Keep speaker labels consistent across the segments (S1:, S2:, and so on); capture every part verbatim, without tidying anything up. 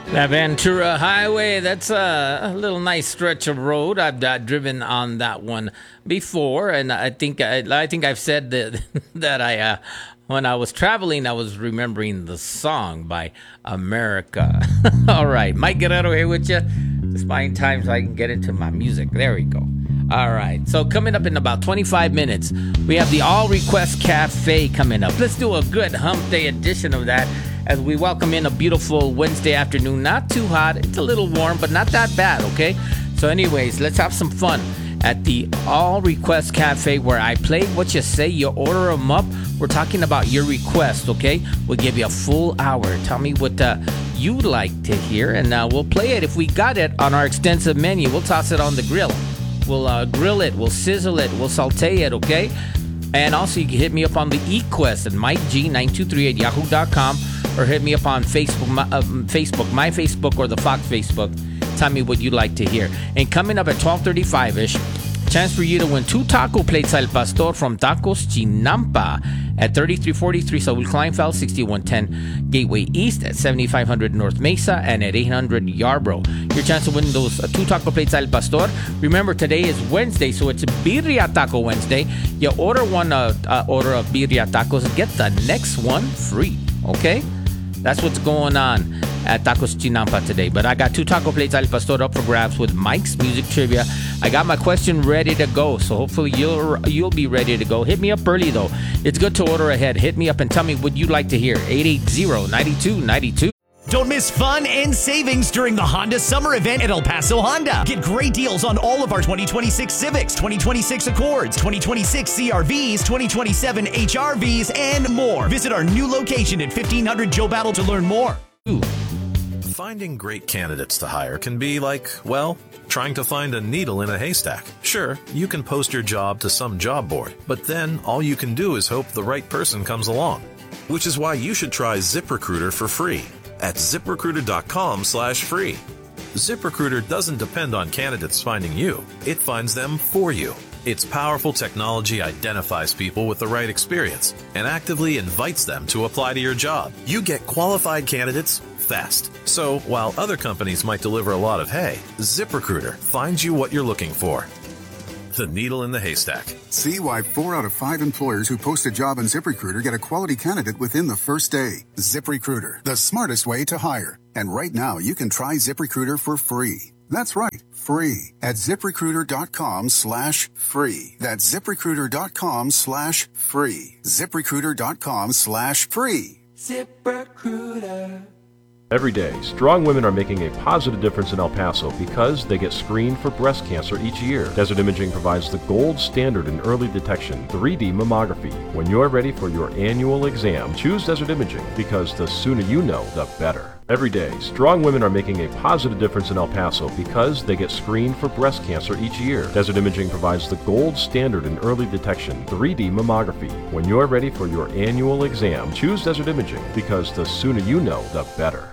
S1: La Ventura Highway, that's a, a little nice stretch of road. I've uh, driven on that one before, and I think I, I think I've said that that I uh, when I was traveling, I was remembering the song by America. All right, Mike Guerrero here with you. Just buying time so I can get into my music. There we go. All right, so coming up in about twenty-five minutes, we have the All Request Cafe coming up. Let's do a good hump day edition of that as we welcome in a beautiful Wednesday afternoon. Not too hot. It's a little warm, but not that bad, okay? So anyways, let's have some fun at the All Request Cafe where I play what you say. You order them up. We're talking about your request, okay? We'll give you a full hour. Tell me what uh, you'd like to hear, and uh, we'll play it. If we got it on our extensive menu, we'll toss it on the grill. We'll uh, grill it. We'll sizzle it. We'll saute it, okay? And also, you can hit me up on the eQuest at Mike G nine two three at yahoo dot com, or hit me up on Facebook, my, uh, Facebook, my Facebook, or the Fox Facebook. Tell me what you'd like to hear. And coming up at twelve thirty-five-ish, chance for you to win two taco plates al pastor from Tacos Chinampa at thirty-three forty-three Saul Kleinfeld, sixty-one ten Gateway East, at seventy-five hundred North Mesa, and at eight hundred Yarborough. Your chance to win those uh, two taco plates al pastor. Remember, today is Wednesday, so it's Birria Taco Wednesday. You order one uh, uh, order of Birria Tacos and get the next one free, okay? That's what's going on at Tacos Chinampa today. But I got two taco plates al pastor up for grabs with Mike's Music Trivia. I got my question ready to go, so hopefully you'll you'll be ready to go. Hit me up early, though. It's good to order ahead. Hit me up and tell me what you'd like to hear. eight eight zero, nine two nine two.
S2: Don't miss fun and savings during the Honda Summer Event at El Paso Honda. Get great deals on all of our twenty twenty-six Civics, twenty twenty-six Accords, twenty twenty-six C R Vs, twenty twenty-seven H R Vs, and more. Visit our new location at fifteen hundred Joe Battle to learn more.
S1: Ooh.
S3: Finding great candidates to hire can be like, well, trying to find a needle in a haystack. Sure, you can post your job to some job board, but then all you can do is hope the right person comes along. Which is why you should try ZipRecruiter for free at ZipRecruiter.com slash free. ZipRecruiter doesn't depend on candidates finding you. It finds them for you. Its powerful technology identifies people with the right experience and actively invites them to apply to your job. You get qualified candidates fast. So while other companies might deliver a lot of hay, ZipRecruiter finds you what you're looking for. The needle in the haystack.
S4: See why four out of five employers who post a job on ZipRecruiter get a quality candidate within the first day. ZipRecruiter, the smartest way to hire. And right now, you can try ZipRecruiter for free. That's right, free at ZipRecruiter.com slash free. That's ZipRecruiter.com slash free. ZipRecruiter.com slash free.
S5: ZipRecruiter.
S6: Every day, strong women are making a positive difference in El Paso because they get screened for breast cancer each year. Desert Imaging provides the gold standard in early detection, three D mammography. When you're ready for your annual exam, choose Desert Imaging because the sooner you know, the better. Every day, strong women are making a positive difference in El Paso because they get screened for breast cancer each year. Desert Imaging provides the gold standard in early detection, three D mammography. When you're ready for your annual exam, choose Desert Imaging because the sooner you know, the better.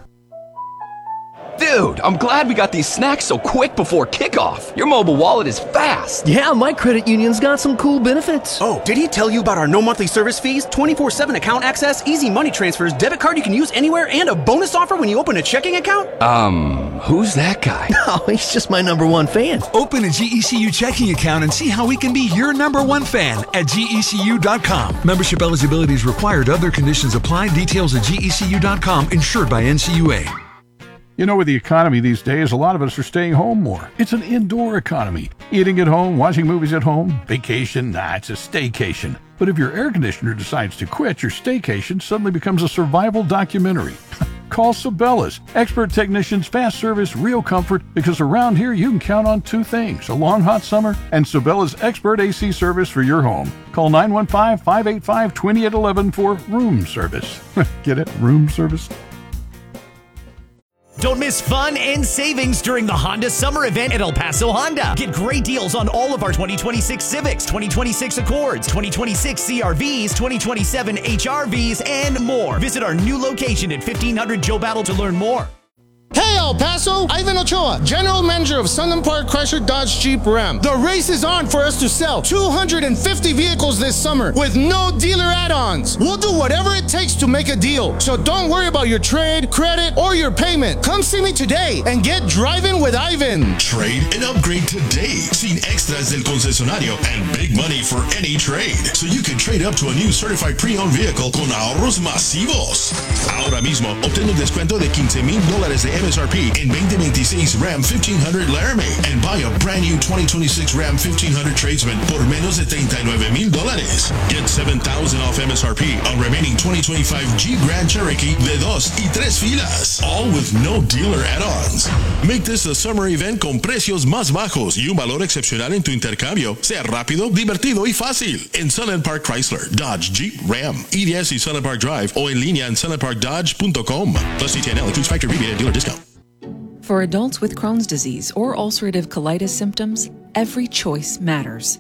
S7: Dude, I'm glad we got these snacks so quick before kickoff. Your mobile wallet is fast.
S8: Yeah, my credit union's got some cool benefits.
S9: Oh, did he tell you about our no monthly service fees, twenty-four seven account access, easy money transfers, debit card you can use anywhere, and a bonus offer when you open a checking account?
S7: Um, who's that guy?
S8: No, he's just my number one fan.
S10: Open a G E C U checking account and see how we can be your number one fan at G E C U dot com. Membership eligibility is required. Other conditions apply. Details at G E C U dot com. Insured by N C U A.
S11: You know, with the economy these days, a lot of us are staying home more. It's an indoor economy. Eating at home, watching movies at home, vacation, nah, it's a staycation. But if your air conditioner decides to quit, your staycation suddenly becomes a survival documentary. Call Sabellas, expert technicians, fast service, real comfort, because around here you can count on two things, a long hot summer and Sabellas expert A C service for your home. Call nine one five, five eight five, two eight one one for room service. Get it? Room service?
S2: Don't miss fun and savings during the Honda Summer Event at El Paso Honda. Get great deals on all of our twenty twenty-six Civics, twenty twenty-six Accords, twenty twenty-six C R Vs, twenty twenty-seven H R Vs, and more. Visit our new location at fifteen hundred Joe Battle to learn more.
S12: Hey El Paso, Ivan Ochoa, General Manager of Sunland Park Chrysler Dodge Jeep Ram. The race is on for us to sell two hundred fifty vehicles this summer with no dealer add-ons. We'll do whatever it takes to make a deal. So don't worry about your trade, credit, or your payment. Come see me today and get driving with Ivan.
S13: Trade and upgrade today. Sin extras del concesionario and big money for any trade. So you can trade up to a new certified pre-owned vehicle con ahorros masivos. Ahora mismo, obtén un descuento de quince mil dólares de M S R P in twenty twenty-six Ram fifteen hundred Laramie and buy a brand new twenty twenty-six Ram fifteen hundred Tradesman por menos de treinta y nueve mil dólares. Get seven thousand off M S R P on remaining twenty twenty-five Jeep Grand Cherokee de dos y tres filas. All with no dealer add-ons. Make this a summer event con precios más bajos y un valor excepcional en tu intercambio. Sea rápido, divertido y fácil. En Sunland Park Chrysler, Dodge, Jeep, Ram, E D S y Sunland Park Drive o en línea en sunland park dodge punto com. Plus C T N L includes factory rebate and dealer discount.
S14: For adults with Crohn's disease or ulcerative colitis symptoms, every choice matters.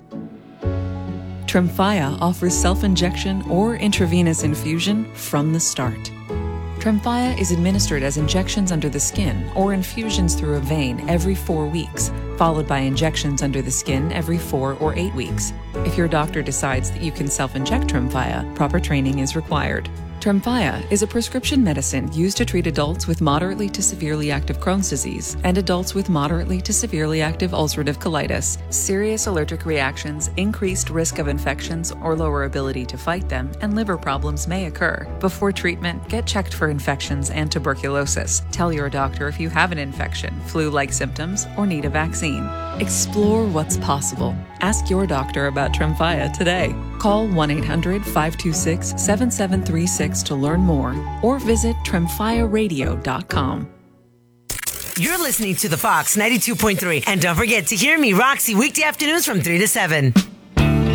S14: Tremfya offers self-injection or intravenous infusion from the start. Tremfya is administered as injections under the skin or infusions through a vein every four weeks, followed by injections under the skin every four or eight weeks. If your doctor decides that you can self-inject Tremfya, proper training is required. Tremfya is a prescription medicine used to treat adults with moderately to severely active Crohn's disease and adults with moderately to severely active ulcerative colitis. Serious allergic reactions, increased risk of infections or lower ability to fight them, and liver problems may occur. Before treatment, get checked for infections and tuberculosis. Tell your doctor if you have an infection, flu-like symptoms, or need a vaccine. Explore what's possible. Ask your doctor about Tremfya today. Call one eight hundred five two six seven seven three six to learn more or visit tremfya radio dot com.
S15: You're listening to the Fox ninety-two point three. And don't forget to hear me, Roxy, weekday afternoons from three to seven.